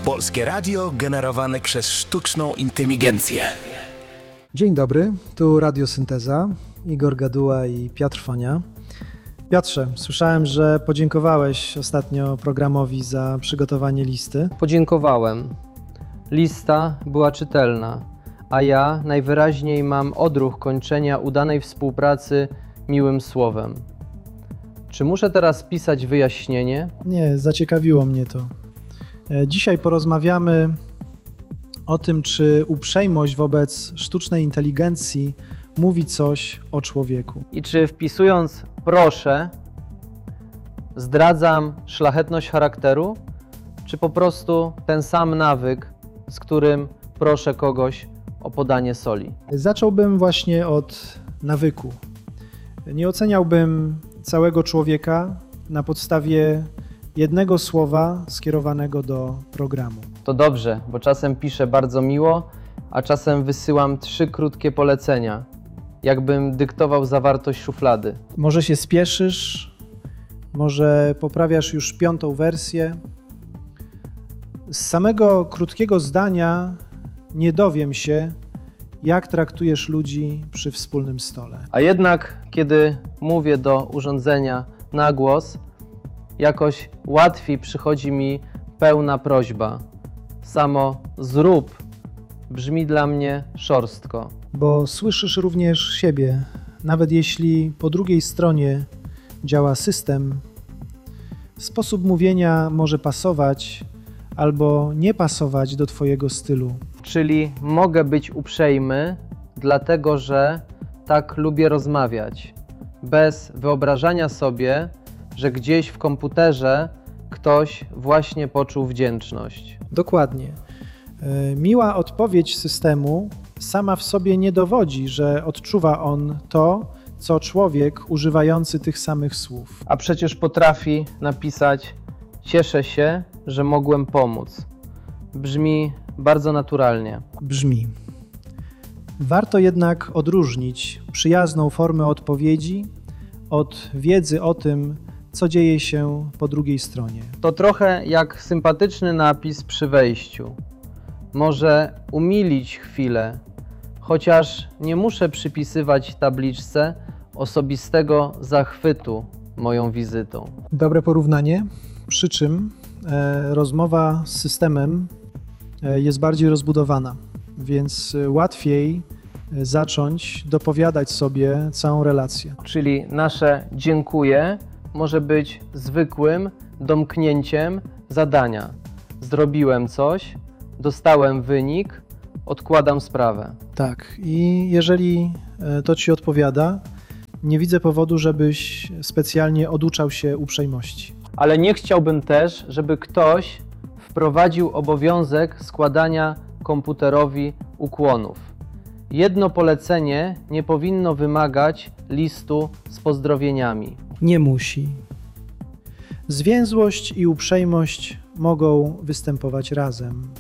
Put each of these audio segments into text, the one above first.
Polskie radio generowane przez sztuczną inteligencję. Dzień dobry, tu Radiosynteza, Igor Gaduła i Piotr Fonia. Piotrze, słyszałem, że podziękowałeś ostatnio programowi za przygotowanie listy. Podziękowałem. Lista była czytelna, a ja najwyraźniej mam odruch kończenia udanej współpracy miłym słowem. Czy muszę teraz pisać wyjaśnienie? Nie, zaciekawiło mnie to. Dzisiaj porozmawiamy o tym, czy uprzejmość wobec sztucznej inteligencji mówi coś o człowieku. I czy wpisując proszę, zdradzam szlachetność charakteru, czy po prostu ten sam nawyk, z którym proszę kogoś o podanie soli? Zacząłbym właśnie od nawyku. Nie oceniałbym całego człowieka na podstawie jednego słowa skierowanego do programu. To dobrze, bo czasem piszę bardzo miło, a czasem wysyłam 3 krótkie polecenia, jakbym dyktował zawartość szuflady. Może się spieszysz, może poprawiasz już 5. wersję. Z samego krótkiego zdania nie dowiem się, jak traktujesz ludzi przy wspólnym stole. A jednak, kiedy mówię do urządzenia na głos, jakoś łatwiej przychodzi mi pełna prośba. Samo zrób brzmi dla mnie szorstko. Bo słyszysz również siebie, nawet jeśli po drugiej stronie działa system. Sposób mówienia może pasować albo nie pasować do twojego stylu. Czyli mogę być uprzejmy, dlatego że tak lubię rozmawiać, bez wyobrażania sobie, że gdzieś w komputerze ktoś właśnie poczuł wdzięczność. Dokładnie. Miła odpowiedź systemu sama w sobie nie dowodzi, że odczuwa on to, co człowiek używający tych samych słów. A przecież potrafi napisać: cieszę się, że mogłem pomóc. Brzmi bardzo naturalnie. Brzmi. Warto jednak odróżnić przyjazną formę odpowiedzi od wiedzy o tym, co dzieje się po drugiej stronie. To trochę jak sympatyczny napis przy wejściu. Może umilić chwilę, chociaż nie muszę przypisywać tabliczce osobistego zachwytu moją wizytą. Dobre porównanie, przy czym rozmowa z systemem jest bardziej rozbudowana, więc łatwiej zacząć dopowiadać sobie całą relację. Czyli nasze dziękuję może być zwykłym domknięciem zadania. Zrobiłem coś, dostałem wynik, odkładam sprawę. Tak, i jeżeli to ci odpowiada, nie widzę powodu, żebyś specjalnie oduczał się uprzejmości. Ale nie chciałbym też, żeby ktoś wprowadził obowiązek składania komputerowi ukłonów. Jedno polecenie nie powinno wymagać listu z pozdrowieniami. Nie musi. Zwięzłość i uprzejmość mogą występować razem.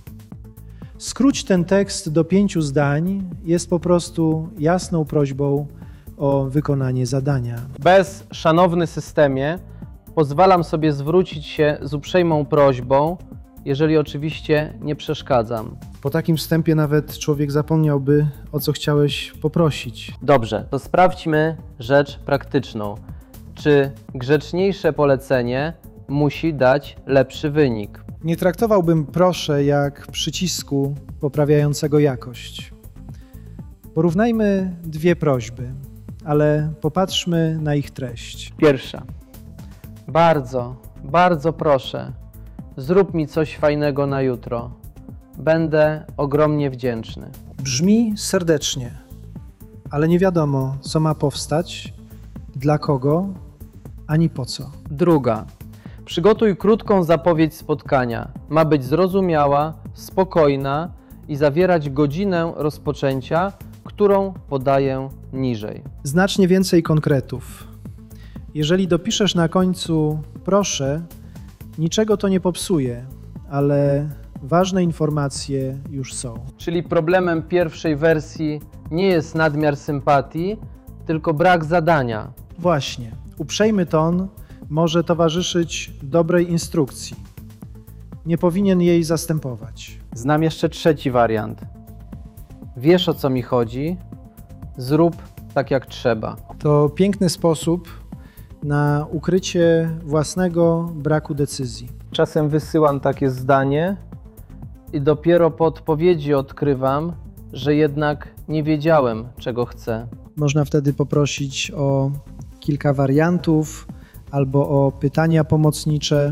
Skróć ten tekst do 5 zdań, jest po prostu jasną prośbą o wykonanie zadania. Bez szanowny systemie pozwalam sobie zwrócić się z uprzejmą prośbą, jeżeli oczywiście nie przeszkadzam. Po takim wstępie nawet człowiek zapomniałby, o co chciałeś poprosić. Dobrze, to sprawdźmy rzecz praktyczną. Czy grzeczniejsze polecenie musi dać lepszy wynik? Nie traktowałbym proszę jak przycisku poprawiającego jakość. Porównajmy 2 prośby, ale popatrzmy na ich treść. Pierwsza. Bardzo, bardzo proszę, zrób mi coś fajnego na jutro. Będę ogromnie wdzięczny. Brzmi serdecznie, ale nie wiadomo, co ma powstać, dla kogo, ani po co. Druga. Przygotuj krótką zapowiedź spotkania. Ma być zrozumiała, spokojna i zawierać godzinę rozpoczęcia, którą podaję niżej. Znacznie więcej konkretów. Jeżeli dopiszesz na końcu proszę, niczego to nie popsuje, ale ważne informacje już są. Czyli problemem pierwszej wersji nie jest nadmiar sympatii, tylko brak zadania. Właśnie. Uprzejmy ton może towarzyszyć dobrej instrukcji. nie powinien jej zastępować. Znam jeszcze trzeci wariant. Wiesz, o co mi chodzi, zrób tak jak trzeba. To piękny sposób na ukrycie własnego braku decyzji. Czasem wysyłam takie zdanie i dopiero po odpowiedzi odkrywam, że jednak nie wiedziałem, czego chcę. Można wtedy poprosić o kilka wariantów albo o pytania pomocnicze.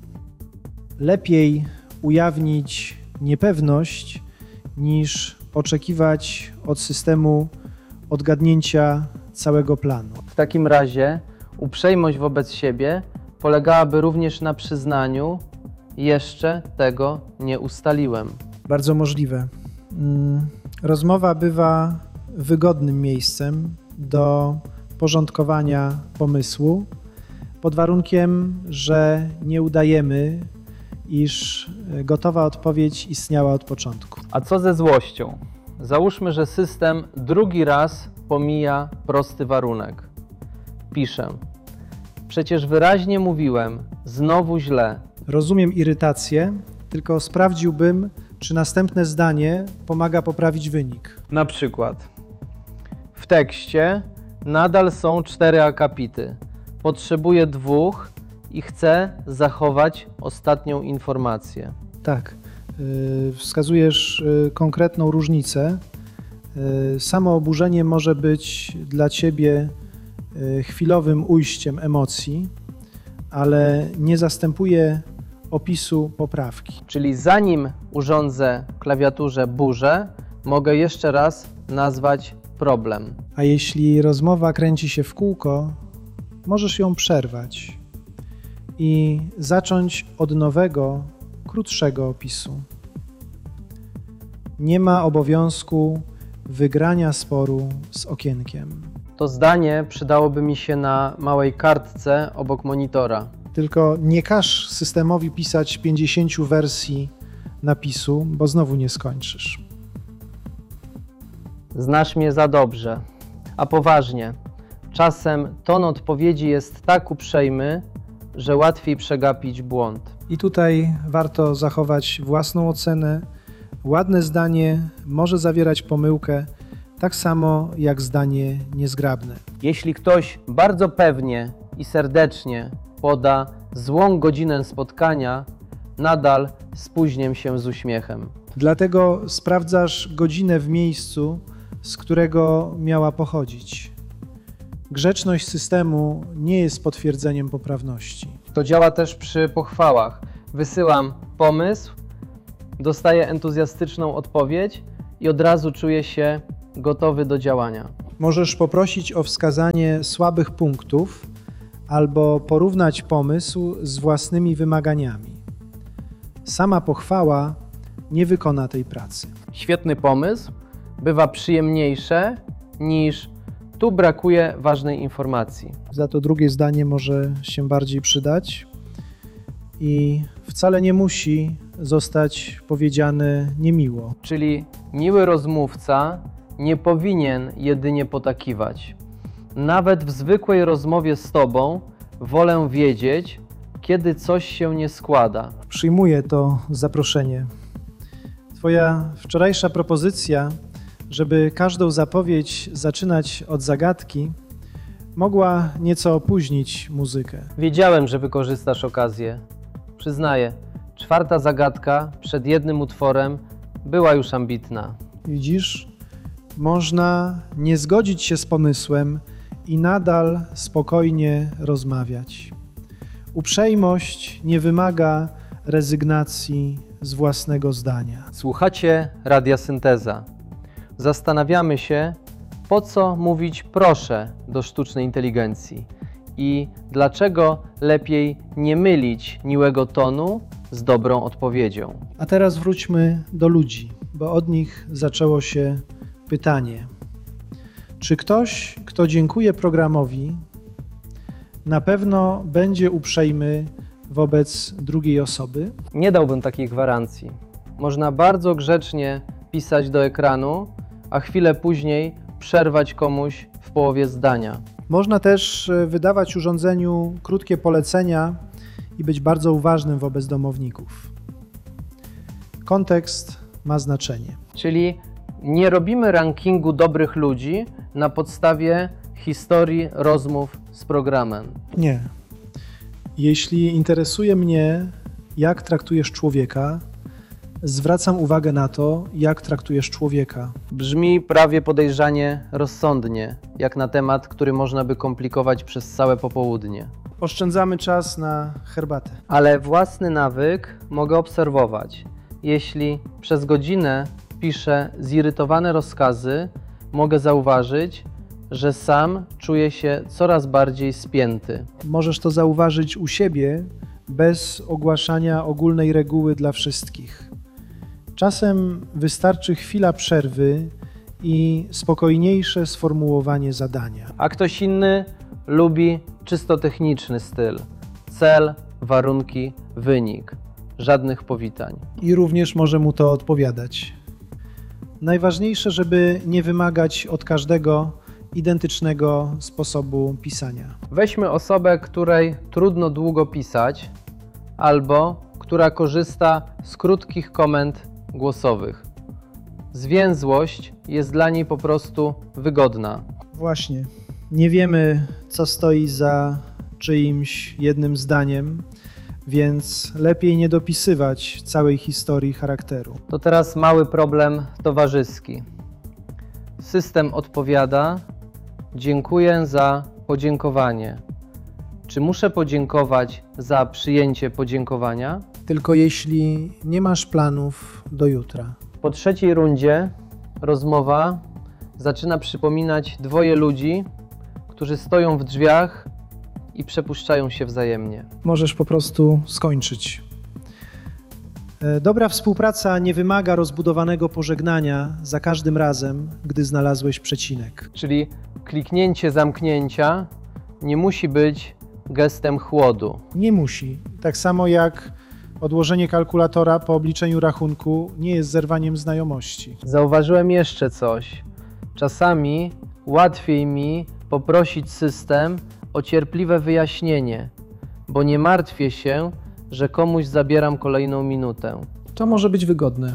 Lepiej ujawnić niepewność niż oczekiwać od systemu odgadnięcia całego planu. W takim razie uprzejmość wobec siebie polegałaby również na przyznaniu, jeszcze tego nie ustaliłem. Bardzo możliwe. Rozmowa bywa wygodnym miejscem do porządkowania pomysłu, pod warunkiem, że nie udajemy, iż gotowa odpowiedź istniała od początku. A co ze złością? Załóżmy, że system drugi raz pomija prosty warunek. Piszę. Przecież wyraźnie mówiłem, znowu źle. Rozumiem irytację, tylko sprawdziłbym, czy następne zdanie pomaga poprawić wynik. Na przykład w tekście nadal są 4 akapity. Potrzebuję 2 i chcę zachować ostatnią informację. Tak, wskazujesz konkretną różnicę. Samo oburzenie może być dla ciebie chwilowym ujściem emocji, ale nie zastępuje opisu poprawki. Czyli zanim urządzę klawiaturze burzę, mogę jeszcze raz nazwać problem. A jeśli rozmowa kręci się w kółko, możesz ją przerwać i zacząć od nowego, krótszego opisu. Nie ma obowiązku wygrania sporu z okienkiem. To zdanie przydałoby mi się na małej kartce obok monitora. Tylko nie każ systemowi pisać 50 wersji napisu, bo znowu nie skończysz. Znasz mnie za dobrze. A poważnie, czasem ton odpowiedzi jest tak uprzejmy, że łatwiej przegapić błąd. I tutaj warto zachować własną ocenę. Ładne zdanie może zawierać pomyłkę, tak samo jak zdanie niezgrabne. Jeśli ktoś bardzo pewnie i serdecznie poda złą godzinę spotkania, nadal spóźnię się z uśmiechem. Dlatego sprawdzasz godzinę w miejscu, z którego miała pochodzić. Grzeczność systemu nie jest potwierdzeniem poprawności. To działa też przy pochwałach. Wysyłam pomysł, dostaję entuzjastyczną odpowiedź i od razu czuję się gotowy do działania. Możesz poprosić o wskazanie słabych punktów albo porównać pomysł z własnymi wymaganiami. Sama pochwała nie wykona tej pracy. Świetny pomysł bywa przyjemniejsze niż tu brakuje ważnej informacji. Za to drugie zdanie może się bardziej przydać i wcale nie musi zostać powiedziane niemiło. Czyli miły rozmówca nie powinien jedynie potakiwać. Nawet w zwykłej rozmowie z Tobą wolę wiedzieć, kiedy coś się nie składa. Przyjmuję to zaproszenie. Twoja wczorajsza propozycja, żeby każdą zapowiedź zaczynać od zagadki, mogła nieco opóźnić muzykę. Wiedziałem, że wykorzystasz okazję. Przyznaję, 4. zagadka przed jednym utworem była już ambitna. Widzisz, można nie zgodzić się z pomysłem i nadal spokojnie rozmawiać. Uprzejmość nie wymaga rezygnacji z własnego zdania. Słuchacie Radia Synteza. Zastanawiamy się, po co mówić proszę do sztucznej inteligencji i dlaczego lepiej nie mylić miłego tonu z dobrą odpowiedzią. A teraz wróćmy do ludzi, bo od nich zaczęło się pytanie. Czy ktoś, kto dziękuje programowi, na pewno będzie uprzejmy wobec drugiej osoby? Nie dałbym takiej gwarancji. Można bardzo grzecznie pisać do ekranu, a chwilę później przerwać komuś w połowie zdania. Można też wydawać urządzeniu krótkie polecenia i być bardzo uważnym wobec domowników. Kontekst ma znaczenie. Czyli nie robimy rankingu dobrych ludzi na podstawie historii rozmów z programem. Nie. Jeśli interesuje mnie, jak traktujesz człowieka, zwracam uwagę na to, jak traktujesz człowieka. Brzmi prawie podejrzanie rozsądnie, jak na temat, który można by komplikować przez całe popołudnie. Oszczędzamy czas na herbatę. Ale własny nawyk mogę obserwować. Jeśli przez godzinę piszę zirytowane rozkazy, mogę zauważyć, że sam czuję się coraz bardziej spięty. Możesz to zauważyć u siebie bez ogłaszania ogólnej reguły dla wszystkich. Czasem wystarczy chwila przerwy i spokojniejsze sformułowanie zadania. A ktoś inny lubi czysto techniczny styl. Cel, warunki, wynik. Żadnych powitań. I również może mu to odpowiadać. Najważniejsze, żeby nie wymagać od każdego identycznego sposobu pisania. Weźmy osobę, której trudno długo pisać, albo która korzysta z krótkich komend głosowych. Zwięzłość jest dla niej po prostu wygodna. Właśnie. Nie wiemy, co stoi za czyimś jednym zdaniem, więc lepiej nie dopisywać całej historii charakteru. To teraz mały problem towarzyski. System odpowiada: dziękuję za podziękowanie. Czy muszę podziękować za przyjęcie podziękowania? Tylko jeśli nie masz planów do jutra. Po trzeciej rundzie rozmowa zaczyna przypominać dwoje ludzi, którzy stoją w drzwiach i przepuszczają się wzajemnie. Możesz po prostu skończyć. Dobra współpraca nie wymaga rozbudowanego pożegnania za każdym razem, gdy znalazłeś przecinek. Czyli kliknięcie zamknięcia nie musi być gestem chłodu. Nie musi. Tak samo jak odłożenie kalkulatora po obliczeniu rachunku nie jest zerwaniem znajomości. Zauważyłem jeszcze coś. Czasami łatwiej mi poprosić system o cierpliwe wyjaśnienie, bo nie martwię się, że komuś zabieram kolejną minutę. To może być wygodne.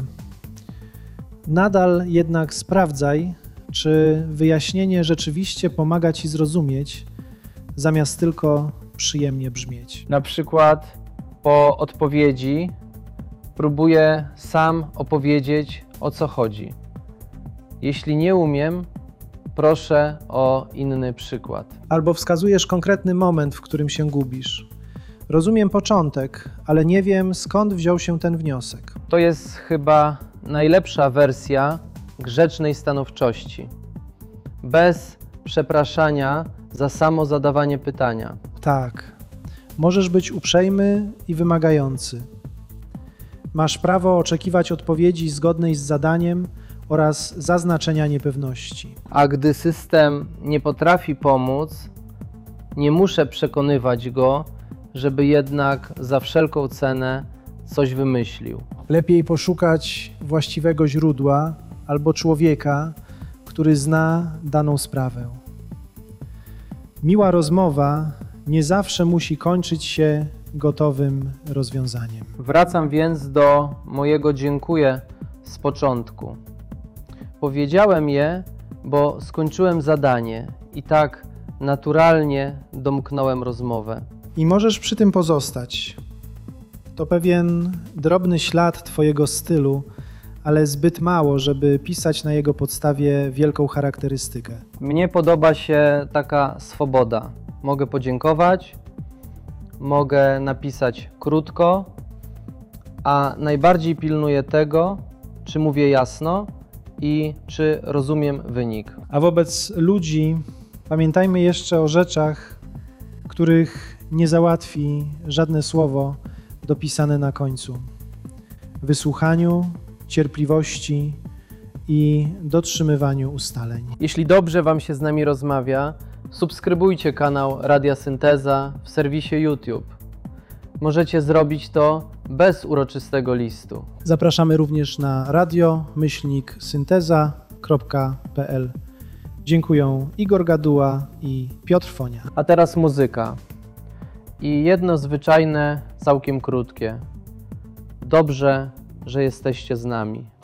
Nadal jednak sprawdzaj, czy wyjaśnienie rzeczywiście pomaga ci zrozumieć, zamiast tylko przyjemnie brzmieć. Na przykład po odpowiedzi próbuję sam opowiedzieć, o co chodzi. Jeśli nie umiem, proszę o inny przykład. Albo wskazujesz konkretny moment, w którym się gubisz. Rozumiem początek, ale nie wiem, skąd wziął się ten wniosek. To jest chyba najlepsza wersja grzecznej stanowczości. Bez przepraszania za samo zadawanie pytania. Tak, możesz być uprzejmy i wymagający. Masz prawo oczekiwać odpowiedzi zgodnej z zadaniem oraz zaznaczenia niepewności. A gdy system nie potrafi pomóc, nie muszę przekonywać go, żeby jednak za wszelką cenę coś wymyślił. Lepiej poszukać właściwego źródła albo człowieka, który zna daną sprawę. Miła rozmowa nie zawsze musi kończyć się gotowym rozwiązaniem. Wracam więc do mojego dziękuję z początku. Powiedziałem je, bo skończyłem zadanie i tak naturalnie domknąłem rozmowę. I możesz przy tym pozostać. To pewien drobny ślad twojego stylu, ale zbyt mało, żeby pisać na jego podstawie wielką charakterystykę. Mnie podoba się taka swoboda. Mogę podziękować, mogę napisać krótko, a najbardziej pilnuję tego, czy mówię jasno i czy rozumiem wynik. A wobec ludzi pamiętajmy jeszcze o rzeczach, których nie załatwi żadne słowo dopisane na końcu. Wysłuchaniu, cierpliwości i dotrzymywaniu ustaleń. Jeśli dobrze Wam się z nami rozmawia, subskrybujcie kanał Radia Synteza w serwisie YouTube. Możecie zrobić to bez uroczystego listu. Zapraszamy również na radio-synteza.pl. Dziękuję Igor Gaduła i Piotr Fonia. A teraz muzyka. I jedno zwyczajne, całkiem krótkie. Dobrze że jesteście z nami.